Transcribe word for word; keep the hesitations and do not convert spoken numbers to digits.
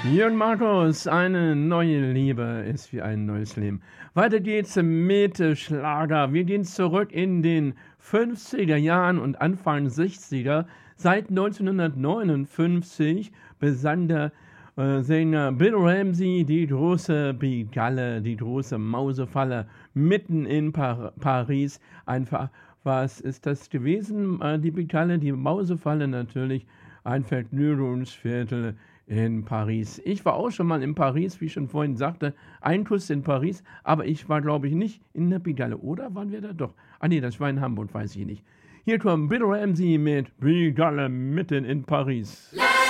Jürgen Markus, eine neue Liebe ist wie ein neues Leben. Weiter geht's mit äh, Schlager. Wir gehen zurück in den fünfziger Jahren und Anfang sechziger. Seit neunzehnhundertneunundfünfzig besang der äh, Sänger Bill Ramsey die große Bigalle, die große Mausefalle mitten in Par Paris. Einfach, was ist das gewesen? Äh, die Bigalle, die Mausefalle natürlich, ein Vergnügungsviertel in Paris. Ich war auch schon mal in Paris, wie ich schon vorhin sagte, ein Kuss in Paris, aber ich war, glaube ich, nicht in der Bigalle. Oder waren wir da doch? Ah nee, das war in Hamburg, weiß ich nicht. Hier kommt Bill Ramsey mit Bigalle mitten in Paris.